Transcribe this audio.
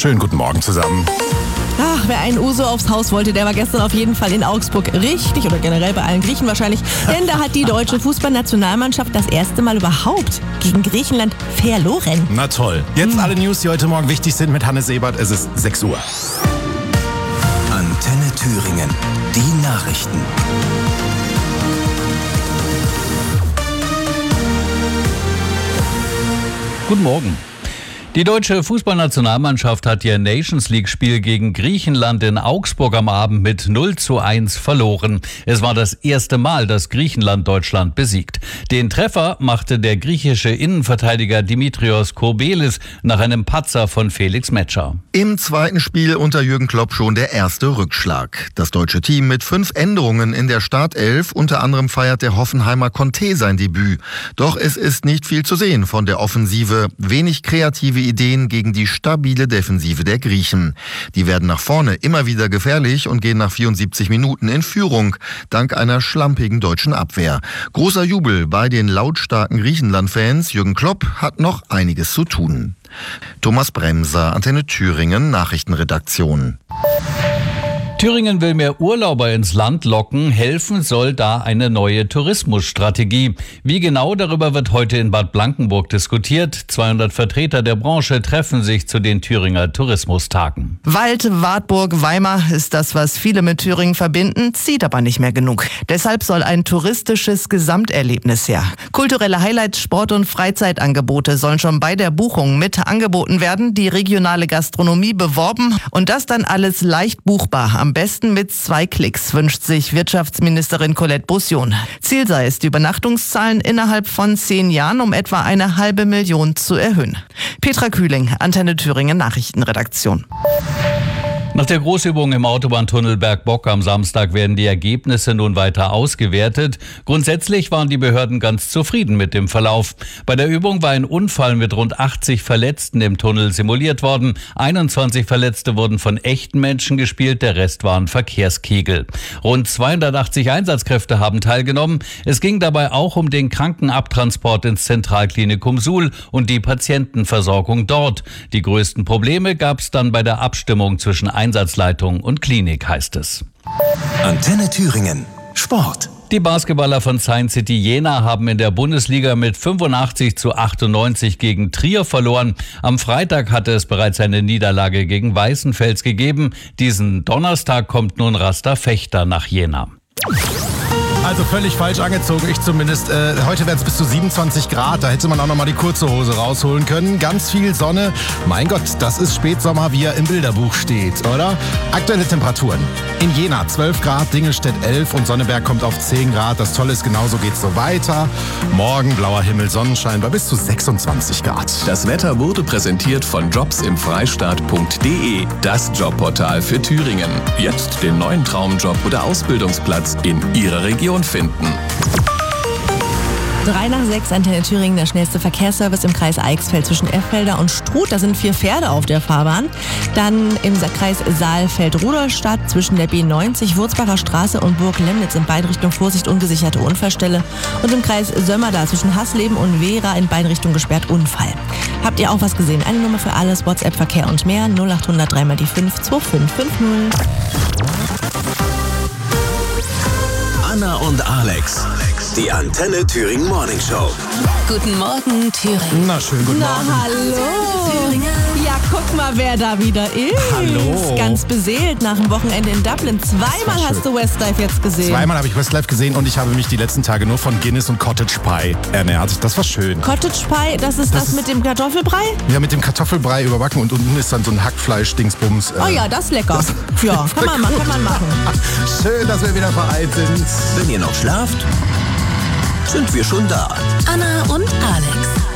Schönen guten Morgen zusammen. Ach, wer einen Uso aufs Haus wollte, der war gestern auf jeden Fall in Augsburg richtig oder generell bei allen Griechen wahrscheinlich. Denn da hat die deutsche Fußballnationalmannschaft das erste Mal überhaupt gegen Griechenland verloren. Na toll. Jetzt alle News, die heute Morgen wichtig sind mit Hannes Ebert. Es ist 6 Uhr. Antenne Thüringen. Die Nachrichten. Guten Morgen. Die deutsche Fußballnationalmannschaft hat ihr Nations-League-Spiel gegen Griechenland in Augsburg am Abend mit 0:1 verloren. Es war das erste Mal, dass Griechenland Deutschland besiegt. Den Treffer machte der griechische Innenverteidiger Dimitrios Kourbelis nach einem Patzer von Felix Metscher. Im zweiten Spiel unter Jürgen Klopp schon der erste Rückschlag. Das deutsche Team mit 5 Änderungen in der Startelf. Unter anderem feiert der Hoffenheimer Conte sein Debüt. Doch es ist nicht viel zu sehen von der Offensive. Wenig kreative Ideen gegen die stabile Defensive der Griechen. Die werden nach vorne immer wieder gefährlich und gehen nach 74 Minuten in Führung, dank einer schlampigen deutschen Abwehr. Großer Jubel bei den lautstarken Griechenland-Fans. Jürgen Klopp hat noch einiges zu tun. Thomas Bremser, Antenne Thüringen, Nachrichtenredaktion. Thüringen will mehr Urlauber ins Land locken. Helfen soll da eine neue Tourismusstrategie. Wie genau, darüber wird heute in Bad Blankenburg diskutiert. 200 Vertreter der Branche treffen sich zu den Thüringer Tourismustagen. Wald, Wartburg, Weimar ist das, was viele mit Thüringen verbinden, zieht aber nicht mehr genug. Deshalb soll ein touristisches Gesamterlebnis her. Kulturelle Highlights, Sport- und Freizeitangebote sollen schon bei der Buchung mit angeboten werden, die regionale Gastronomie beworben und das dann alles leicht buchbar. Am besten mit 2 Klicks, wünscht sich Wirtschaftsministerin Colette Bussion. Ziel sei es, die Übernachtungszahlen innerhalb von 10 Jahren um etwa 500.000 zu erhöhen. Petra Kühling, Antenne Thüringen Nachrichtenredaktion. Nach der Großübung im Autobahntunnel Bergbock am Samstag werden die Ergebnisse nun weiter ausgewertet. Grundsätzlich waren die Behörden ganz zufrieden mit dem Verlauf. Bei der Übung war ein Unfall mit rund 80 Verletzten im Tunnel simuliert worden. 21 Verletzte wurden von echten Menschen gespielt, der Rest waren Verkehrskegel. Rund 280 Einsatzkräfte haben teilgenommen. Es ging dabei auch um den Krankenabtransport ins Zentralklinikum Suhl und die Patientenversorgung dort. Die größten Probleme gab es dann bei der Abstimmung zwischen Einsatzleitung und Klinik, heißt es. Antenne Thüringen. Sport. Die Basketballer von Science City Jena haben in der Bundesliga mit 85:98 gegen Trier verloren. Am Freitag hatte es bereits eine Niederlage gegen Weißenfels gegeben. Diesen Donnerstag kommt nun Rasta Fechter nach Jena. Also völlig falsch angezogen, ich zumindest. Heute werden es bis zu 27 Grad, da hätte man auch noch mal die kurze Hose rausholen können. Ganz viel Sonne. Mein Gott, das ist Spätsommer, wie er im Bilderbuch steht, oder? Aktuelle Temperaturen. In Jena 12 Grad, Dingelstedt 11 und Sonneberg kommt auf 10 Grad. Das Tolle ist, genauso geht's so weiter. Morgen blauer Himmel, Sonnenschein bei bis zu 26 Grad. Das Wetter wurde präsentiert von jobsimfreistaat.de, das Jobportal für Thüringen. Jetzt den neuen Traumjob oder Ausbildungsplatz in Ihrer Region finden. 3 nach 6, Antenne Thüringen, der schnellste Verkehrsservice im Kreis Eichsfeld zwischen Efffelder und Struth. Da sind 4 Pferde auf der Fahrbahn. Dann im Kreis Saalfeld-Rudolstadt zwischen der B90, Wurzbacher Straße und Burg-Lemnitz in beide Richtungen Vorsicht, ungesicherte Unfallstelle. Und im Kreis Sömmerda zwischen Hasleben und Wehra in beide Richtungen gesperrt, Unfall. Habt ihr auch was gesehen? Eine Nummer für alles, WhatsApp, Verkehr und mehr, 0800 3 mal die 5 2550. Anna und Alex, die Antenne Thüringen Morning Show. Guten Morgen, Thüringen. Na, schön, guten Morgen. Hallo. Ja, guck mal, wer da wieder ist. Hallo. Ganz beseelt nach dem Wochenende in Dublin. Zweimal hast du Westlife jetzt gesehen. Zweimal habe ich Westlife gesehen und ich habe mich die letzten Tage nur von Guinness und Cottage Pie ernährt. Das war schön. Cottage Pie, das ist das mit dem Kartoffelbrei? Ja, mit dem Kartoffelbrei überbacken und unten ist dann so ein Hackfleisch-Dingsbums. Oh ja, das ist lecker. Ja, kann man machen. Schön, dass wir wieder vereint sind. Wenn ihr noch schlaft, sind wir schon da. Anna und Alex.